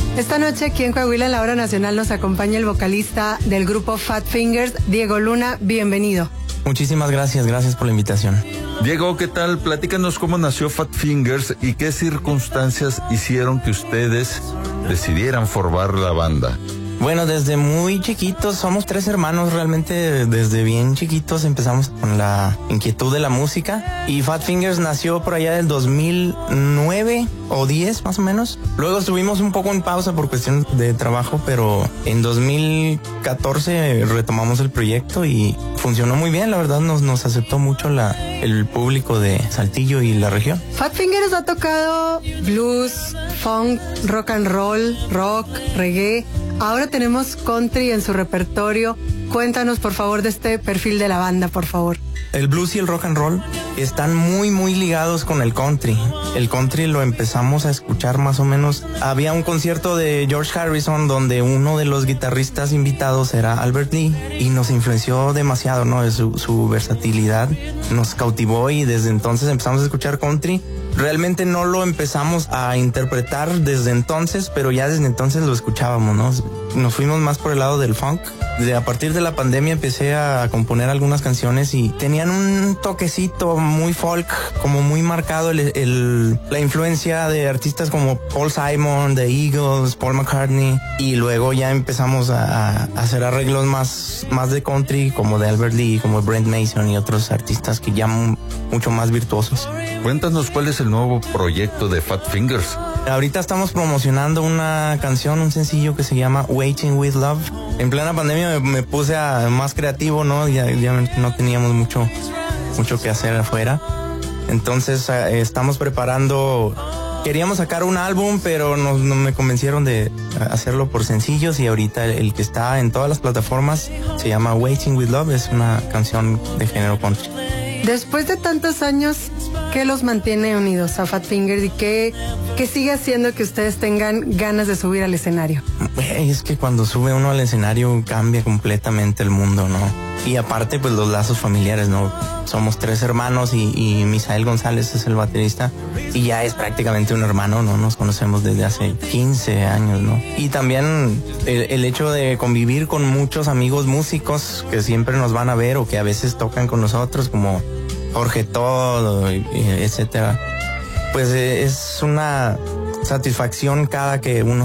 Esta noche aquí en Coahuila, en la Hora Nacional, nos acompaña el vocalista del grupo Fat Fingers, Diego Luna. Bienvenido. Muchísimas gracias por la invitación. Diego, ¿qué tal? Platícanos cómo nació Fat Fingers y qué circunstancias hicieron que ustedes decidieran formar la banda. Bueno, desde muy chiquitos, somos 3 hermanos, realmente desde bien chiquitos empezamos con la inquietud de la música y Fat Fingers nació por allá del 2009 o 10 más o menos. Luego estuvimos un poco en pausa por cuestión de trabajo, pero en 2014 retomamos el proyecto y funcionó muy bien, la verdad nos aceptó mucho el público de Saltillo y la región. Fat Fingers ha tocado blues, funk, rock and roll, rock, reggae. Ahora tenemos country en su repertorio. Cuéntanos, por favor, de este perfil de la banda, por favor. El blues y el rock and roll están muy ligados con el country. El country lo empezamos a escuchar más o menos. Había un concierto de George Harrison donde uno de los guitarristas invitados era Albert Lee y nos influenció demasiado, ¿no? Su versatilidad nos cautivó y desde entonces empezamos a escuchar country. Realmente no lo empezamos a interpretar desde entonces, pero ya desde entonces lo escuchábamos, ¿no? Nos fuimos más por el lado del funk. A partir de la pandemia empecé a componer algunas canciones y tenían un toquecito muy folk, como muy marcado la influencia de artistas como Paul Simon, The Eagles, Paul McCartney, y luego ya empezamos a hacer arreglos más de country, como de Albert Lee, como Brent Mason y otros artistas que ya mucho más virtuosos. Cuéntanos cuál es el nuevo proyecto de Fat Fingers. Ahorita estamos promocionando una canción, un sencillo que se llama Waiting with Love. En plena pandemia me puse más creativo, ¿no? Ya no teníamos mucho que hacer afuera. Entonces estamos preparando. Queríamos sacar un álbum, pero no me convencieron de hacerlo por sencillos y ahorita el que está en todas las plataformas se llama Waiting with Love. Es una canción de género country. Después de tantos años, ¿qué los mantiene unidos a Fat Fingers y qué sigue haciendo que ustedes tengan ganas de subir al escenario? Es que cuando sube uno al escenario cambia completamente el mundo, ¿no? Y aparte, pues los lazos familiares, ¿no? Somos 3 hermanos y Misael González es el baterista y ya es prácticamente un hermano, ¿no? Nos conocemos desde hace 15 años, ¿no? Y también el hecho de convivir con muchos amigos músicos que siempre nos van a ver o que a veces tocan con nosotros, como Jorge Todo, etcétera. Pues es una satisfacción cada que uno